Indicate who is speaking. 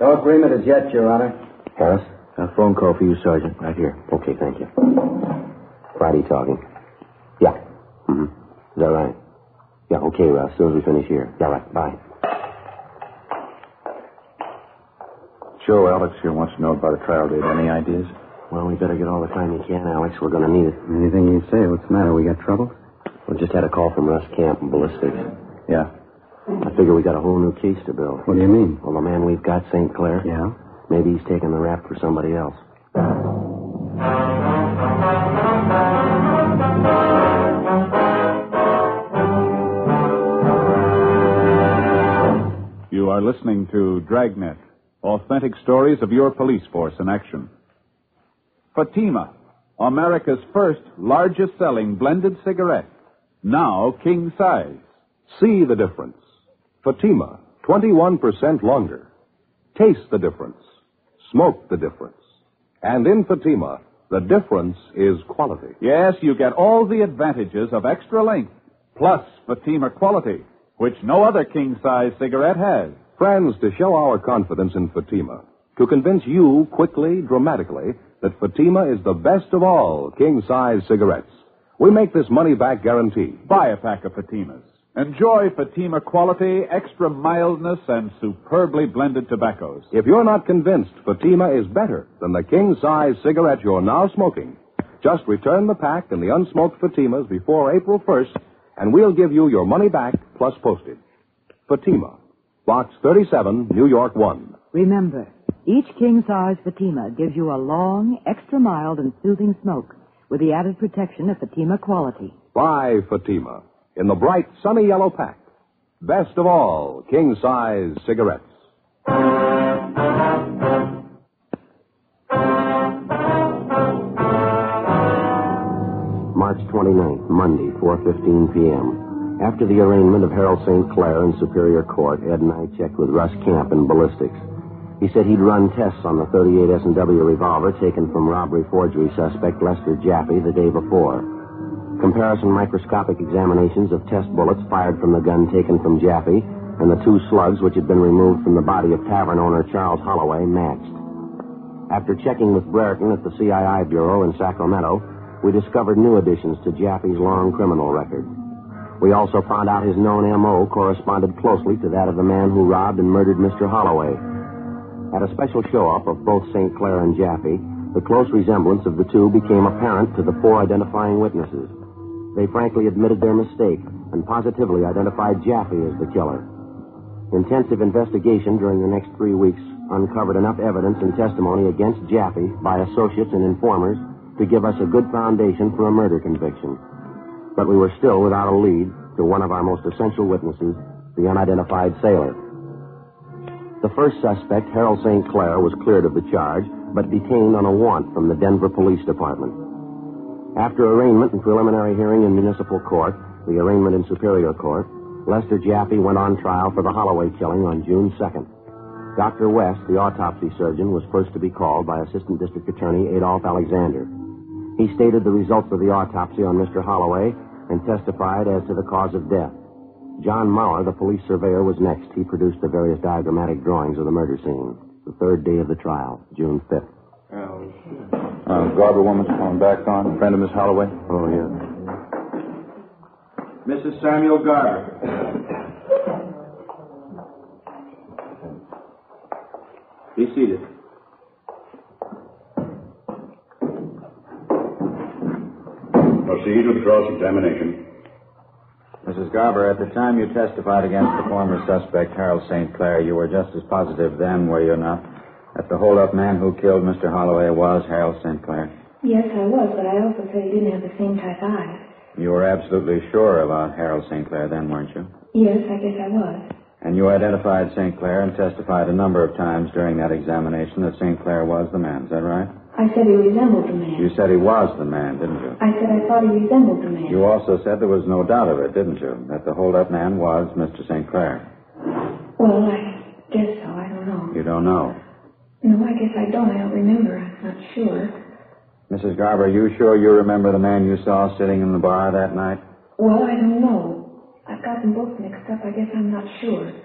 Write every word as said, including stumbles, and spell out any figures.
Speaker 1: No agreement as yet, Your Honor.
Speaker 2: Harris? A phone call for you, Sergeant. Right here. Okay, thank you. Friday talking. Yeah. Mm-hmm. Is that right? Yeah, okay, Russ. As soon as we finish here. Yeah, right. Bye.
Speaker 3: Joe Alex here wants to know about a trial date. Any ideas?
Speaker 2: Well, we better get all the time you can, Alex. We're going to need it.
Speaker 1: Anything you say. What's the matter? We got trouble?
Speaker 2: We just had a call from Russ Camp and Ballistics.
Speaker 3: Yeah.
Speaker 2: I figure we got a whole new case to build.
Speaker 1: What do you mean?
Speaker 2: Well, the man we've got, Saint Clair.
Speaker 1: Yeah?
Speaker 2: Maybe he's taking the rap for somebody else.
Speaker 4: You are listening to Dragnet, authentic stories of your police force in action. Fatima, America's first largest-selling blended cigarette, now king size.
Speaker 5: See the difference. Fatima, twenty-one percent longer. Taste the difference. Smoke the difference. And in Fatima, the difference is quality.
Speaker 4: Yes, you get all the advantages of extra length, plus Fatima quality, which no other king-size cigarette has.
Speaker 5: Friends, to show our confidence in Fatima, to convince you quickly, dramatically, that Fatima is the best of all king-size cigarettes, we make this money-back guarantee.
Speaker 4: Buy a pack of Fatimas. Enjoy Fatima quality, extra mildness, and superbly blended tobaccos.
Speaker 5: If you're not convinced Fatima is better than the king-size cigarette you're now smoking, just return the pack and the unsmoked Fatimas before April first, and we'll give you your money back plus postage. Fatima, Box thirty-seven, New York one.
Speaker 6: Remember, each king-size Fatima gives you a long, extra mild, and soothing smoke with the added protection of Fatima quality.
Speaker 5: Buy Fatima in the bright, sunny yellow pack. Best of all king-size cigarettes.
Speaker 2: March twenty-ninth, Monday, four fifteen p.m. After the arraignment of Harold Saint Clair in Superior Court, Ed and I checked with Russ Camp in Ballistics. He said he'd run tests on the thirty-eight S and W revolver taken from robbery forgery suspect Lester Jaffe the day before. Comparison microscopic examinations of test bullets fired from the gun taken from Jaffe and the two slugs which had been removed from the body of tavern owner Charles Holloway matched. After checking with Brereton at the C I I Bureau in Sacramento, we discovered new additions to Jaffe's long criminal record. We also found out his known M O corresponded closely to that of the man who robbed and murdered Mister Holloway. At a special show-up of both Saint Clair and Jaffe, the close resemblance of the two became apparent to the four identifying witnesses. They frankly admitted their mistake and positively identified Jaffe as the killer. Intensive investigation during the next three weeks uncovered enough evidence and testimony against Jaffe by associates and informers to give us a good foundation for a murder conviction. But we were still without a lead to one of our most essential witnesses, the unidentified sailor. The first suspect, Harold Saint Clair, was cleared of the charge, but detained on a warrant from the Denver Police Department. After arraignment and preliminary hearing in municipal court, the arraignment in Superior Court, Lester Jaffe went on trial for the Holloway killing on June second. Doctor West, the autopsy surgeon, was first to be called by Assistant District Attorney Adolph Alexander. He stated the results of the autopsy on Mister Holloway and testified as to the cause of death. John Maurer, the police surveyor, was next. He produced the various diagrammatic drawings of the murder scene. The third day of the trial, June fifth.
Speaker 3: Uh, Garber woman's phone back on. Friend of Miss Holloway?
Speaker 2: Oh, yeah.
Speaker 1: Missus Samuel Garber. Be seated.
Speaker 7: Proceed with the cross-examination.
Speaker 8: Missus Garber, at the time you testified against the former suspect, Harold Saint Clair, you were just as positive then, were you not, that the hold-up man who killed Mister Holloway was Harold Saint Clair?
Speaker 9: Yes, I was, but I also said he didn't have the same type eyes.
Speaker 8: You were absolutely sure about Harold Saint Clair then, weren't you?
Speaker 9: Yes, I guess I was.
Speaker 8: And you identified Saint Clair and testified a number of times during that examination that Saint Clair was the man. Is that right?
Speaker 9: I said he resembled the man.
Speaker 8: You said he was the man, didn't you?
Speaker 9: I said I thought he resembled the man.
Speaker 8: You also said there was no doubt of it, didn't you? That the hold-up man was Mister Saint Clair.
Speaker 9: Well, I guess so. I don't know.
Speaker 8: You don't know?
Speaker 9: No, I guess I don't. I don't remember. I'm not sure.
Speaker 8: Missus Garber, are you sure you remember the man you saw sitting in the bar that night?
Speaker 9: Well, I don't know. I've got them both mixed up. I guess I'm not sure.